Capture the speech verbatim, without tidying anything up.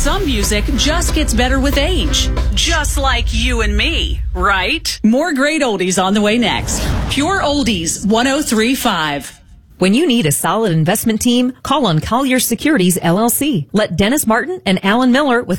some music just gets better with age. Just like you and me, right? More great oldies on the way next. Pure Oldies one oh three point five. When you need a solid investment team, call on Collier Securities, L L C. Let Dennis Martin and Alan Miller with